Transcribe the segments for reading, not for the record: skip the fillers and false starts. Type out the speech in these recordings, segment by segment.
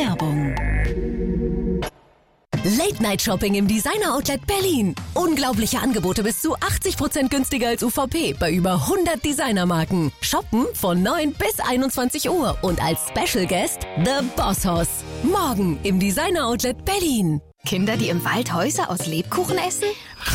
Werbung. Late-Night-Shopping im Designer-Outlet Berlin. Unglaubliche Angebote bis zu 80% günstiger als UVP bei über 100 Designermarken. Shoppen von 9 bis 21 Uhr und als Special Guest The Boss Hoss. Morgen im Designer-Outlet Berlin. Kinder, die im Wald Häuser aus Lebkuchen essen?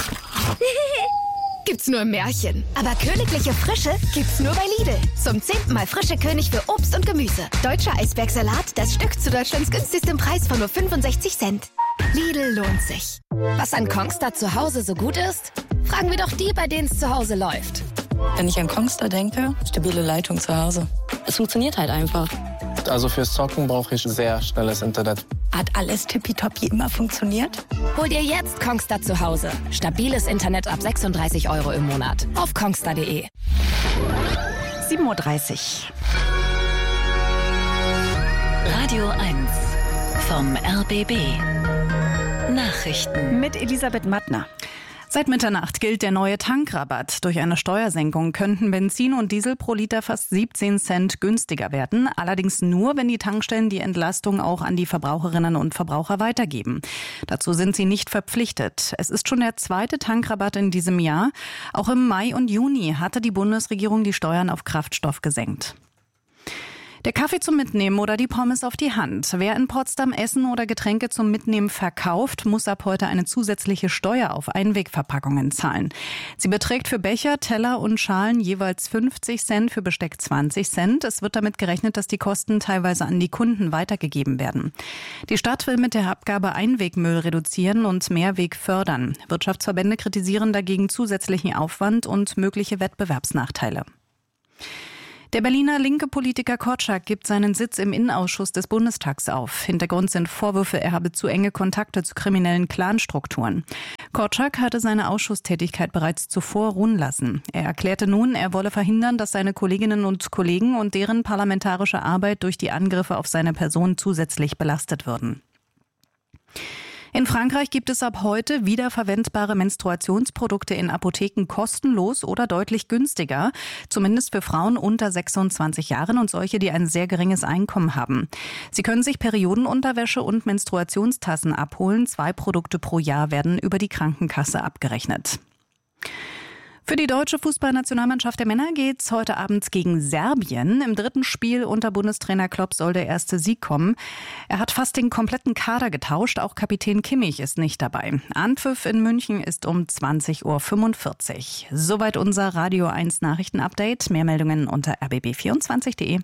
Gibt's nur im Märchen. Aber königliche Frische gibt's nur bei Lidl. Zum 10. Mal frische König für Obst und Gemüse. Deutscher Eisbergsalat, das Stück zu Deutschlands günstigstem Preis von nur 65 Cent. Lidl lohnt sich. Was an Kongstar zu Hause so gut ist? Fragen wir doch die, bei denen es zu Hause läuft. Wenn ich an Kongstar denke, stabile Leitung zu Hause. Es funktioniert halt einfach. Also fürs Zocken brauche ich sehr schnelles Internet. Hat alles tippitoppi immer funktioniert? Hol dir jetzt Kongstar zu Hause. Stabiles Internet ab 36 € im Monat. Auf kongstar.de. 7:30 Uhr. Radio 1 vom RBB. Nachrichten. Mit Elisabeth Mattner. Seit Mitternacht gilt der neue Tankrabatt. Durch eine Steuersenkung könnten Benzin und Diesel pro Liter fast 17 Cent günstiger werden. Allerdings nur, wenn die Tankstellen die Entlastung auch an die Verbraucherinnen und Verbraucher weitergeben. Dazu sind sie nicht verpflichtet. Es ist schon der zweite Tankrabatt in diesem Jahr. Auch im Mai und Juni hatte die Bundesregierung die Steuern auf Kraftstoff gesenkt. Der Kaffee zum Mitnehmen oder die Pommes auf die Hand. Wer in Potsdam Essen oder Getränke zum Mitnehmen verkauft, muss ab heute eine zusätzliche Steuer auf Einwegverpackungen zahlen. Sie beträgt für Becher, Teller und Schalen jeweils 50 Cent, für Besteck 20 Cent. Es wird damit gerechnet, dass die Kosten teilweise an die Kunden weitergegeben werden. Die Stadt will mit der Abgabe Einwegmüll reduzieren und Mehrweg fördern. Wirtschaftsverbände kritisieren dagegen zusätzlichen Aufwand und mögliche Wettbewerbsnachteile. Der Berliner linke Politiker Korczak gibt seinen Sitz im Innenausschuss des Bundestags auf. Hintergrund sind Vorwürfe, er habe zu enge Kontakte zu kriminellen Clanstrukturen. Korczak hatte seine Ausschusstätigkeit bereits zuvor ruhen lassen. Er erklärte nun, er wolle verhindern, dass seine Kolleginnen und Kollegen und deren parlamentarische Arbeit durch die Angriffe auf seine Person zusätzlich belastet würden. In Frankreich gibt es ab heute wiederverwendbare Menstruationsprodukte in Apotheken kostenlos oder deutlich günstiger, zumindest für Frauen unter 26 Jahren und solche, die ein sehr geringes Einkommen haben. Sie können sich Periodenunterwäsche und Menstruationstassen abholen. 2 Produkte pro Jahr werden über die Krankenkasse abgerechnet. Für die deutsche Fußballnationalmannschaft der Männer geht's heute Abend gegen Serbien. Im 3. Spiel unter Bundestrainer Klopp soll der erste Sieg kommen. Er hat fast den kompletten Kader getauscht. Auch Kapitän Kimmich ist nicht dabei. Anpfiff in München ist um 20:45 Uhr. Soweit unser Radio 1 Nachrichtenupdate. Mehr Meldungen unter rbb24.de.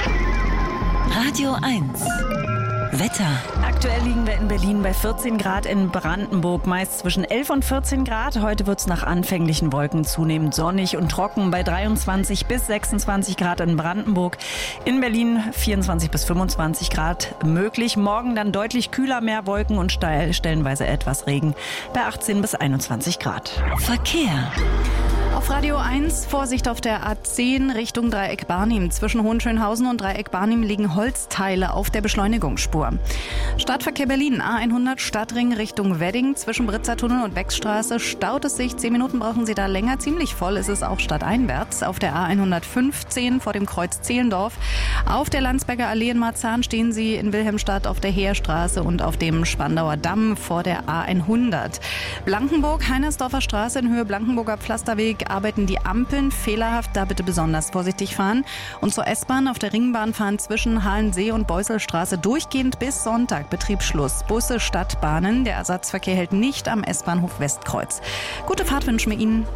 Radio 1 Wetter. Aktuell liegen wir in Berlin bei 14 Grad, in Brandenburg meist zwischen 11 und 14 Grad. Heute wird es nach anfänglichen Wolken zunehmend sonnig und trocken bei 23 bis 26 Grad in Brandenburg. In Berlin 24 bis 25 Grad möglich. Morgen dann deutlich kühler, mehr Wolken und stellenweise etwas Regen bei 18 bis 21 Grad. Verkehr. Auf Radio 1, Vorsicht auf der A10 Richtung Dreieck Barnim. Zwischen Hohenschönhausen und Dreieck Barnim liegen Holzteile auf der Beschleunigungsspur. Stadtverkehr Berlin, A100 Stadtring Richtung Wedding. Zwischen Britzertunnel und Wechsstraße staut es sich. 10 Minuten brauchen Sie da länger. Ziemlich voll ist es auch stadteinwärts. Auf der A115 vor dem Kreuz Zehlendorf. Auf der Landsberger Allee in Marzahn stehen Sie in Wilhelmstadt auf der Heerstraße und auf dem Spandauer Damm vor der A100. Blankenburg, Heinersdorfer Straße in Höhe Blankenburger Pflasterweg arbeiten die Ampeln fehlerhaft, da bitte besonders vorsichtig fahren. Und zur S-Bahn auf der Ringbahn fahren zwischen Halensee und Beuselstraße durchgehend bis Sonntag Betriebsschluss. Busse, Stadtbahnen, der Ersatzverkehr hält nicht am S-Bahnhof Westkreuz. Gute Fahrt wünschen wir Ihnen.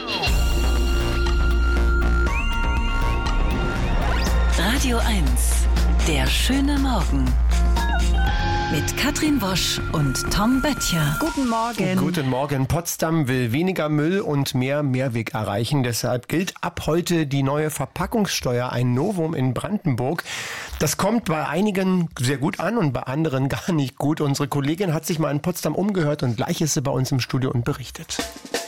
Radio 1, der schöne Morgen. Mit Katrin Wosch und Tom Böttcher. Guten Morgen. Guten Morgen. Potsdam will weniger Müll und mehr Mehrweg erreichen. Deshalb gilt ab heute die neue Verpackungssteuer, ein Novum in Brandenburg. Das kommt bei einigen sehr gut an und bei anderen gar nicht gut. Unsere Kollegin hat sich mal in Potsdam umgehört und gleich ist sie bei uns im Studio und berichtet.